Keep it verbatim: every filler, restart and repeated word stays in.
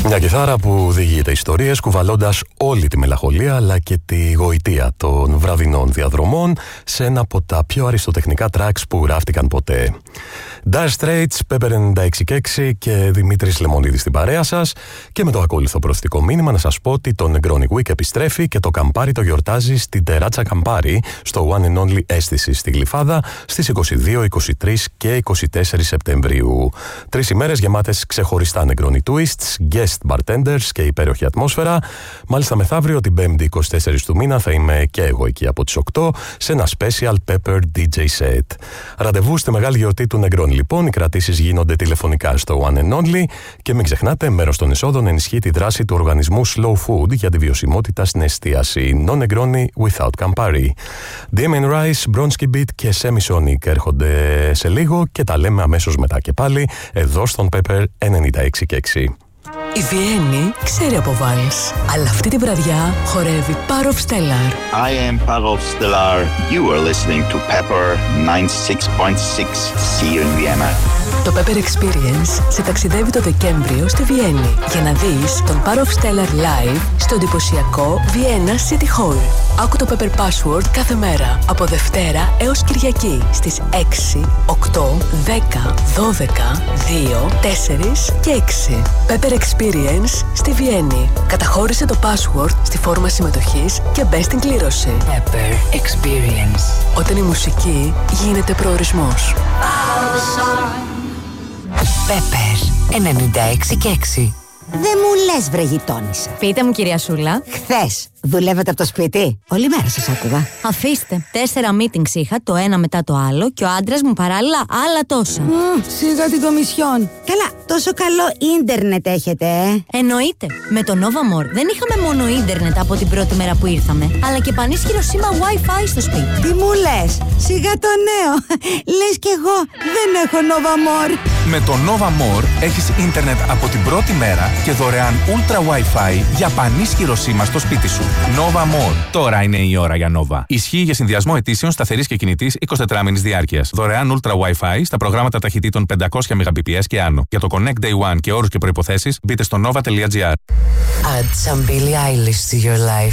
Μια κιθάρα που διηγείται ιστορίες κουβαλώντας όλη τη μελαγχολία αλλά και τη γοητεία των βραδινών διαδρομών σε ένα από τα πιο αριστοτεχνικά tracks που γράφτηκαν ποτέ. Dire Straits, Pepper ενενήντα έξι και έξι και Δημήτρης Λεμονίδης στην παρέα σας, και με το ακόλουθο προσθετικό μήνυμα να σας πω ότι το Negroni Week επιστρέφει και το Καμπάρι το γιορτάζει στην Τεράτσα Καμπάρι στο One and Only Αίσθηση στη Γλυφάδα στις είκοσι δύο, είκοσι τρία και είκοσι τέσσερα Σεπτεμβρίου. Τρεις ημέρες γεμάτες ξεχωριστά Negroni Twists, guest bartenders και υπέροχη ατμόσφαιρα. Μάλιστα μεθαύριο την Πέμπτη είκοσι τέσσερα του μήνα θα είμαι και εγώ εκεί από τις οκτώ σε ένα special Pepper ντι τζέι set. Ραντεβού στη μεγάλη γιορτή του Negroni λοιπόν, οι κρατήσεις γίνονται τηλεφωνικά στο One and Only και μην ξεχνάτε, μέρος των εισόδων ενισχύει τη δράση του οργανισμού Slow Food για τη βιωσιμότητα στην εστίαση. No Negroni without Campari. Damien Rice, Bronski Beat και Semi Sonic έρχονται σε λίγο και τα λέμε αμέσως μετά και πάλι εδώ στον Pepper ενενήντα έξι και έξι. Η Βιέννη ξέρει από βάλς, αλλά αυτή τη βραδιά χορεύει Parov Stellar. I am Parov Stellar. You are listening to Pepper ninety-six point six. See you in Vienna. Το Pepper Experience σε ταξιδεύει το Δεκέμβριο στη Βιέννη για να δεις τον Parov Stellar live στο εντυπωσιακό Vienna City Hall. Άκου το Pepper Password κάθε μέρα από Δευτέρα έως Κυριακή στις έξι, οκτώ, δέκα, δώδεκα, δύο, τέσσερα και έξι. Pepper Experience στη Βιέννη. Καταχώρησε το password στη φόρμα συμμετοχής και μπες στην κλήρωση. Pepper Experience. Όταν η μουσική γίνεται προορισμός. Pepper ενενήντα έξι και έξι. Δεν μου λες βρε γειτόνισσα. Πείτε μου κυρία Σούλα. Χθες δουλεύετε από το σπίτι? Όλη μέρα σας άκουγα. Αφήστε, τέσσερα meetings είχα, το ένα μετά το άλλο, και ο άντρας μου παράλληλα άλλα τόσα. Mm, σιγά την κομισιόν. Καλά, τόσο καλό ίντερνετ έχετε, ε? Εννοείται. Με το Nova More δεν είχαμε μόνο ίντερνετ από την πρώτη μέρα που ήρθαμε, αλλά και πανίσχυρο σήμα Wi-Fi στο σπίτι. Τι μου λες? Σιγά το νέο. Λες κι εγώ δεν έχω Nova More. Με το Nova More έχεις ίντερνετ από την πρώτη μέρα και δωρεάν Ultra Wi-Fi για πανίσχυρο σήμα στο σπίτι σου. Nova More. Τώρα είναι η ώρα για Nova. Ισχύει για συνδυασμό αιτήσεων σταθερής και κινητής εικοσιτετράμηνης διάρκειας. Δωρεάν Ultra Wi-Fi στα προγράμματα ταχυτήτων πεντακόσια Mbps και άνω. Για το Connect Day One και όρους και προϋποθέσεις μπείτε στο nova τελεία gr. Add some Billie Eilish to your life.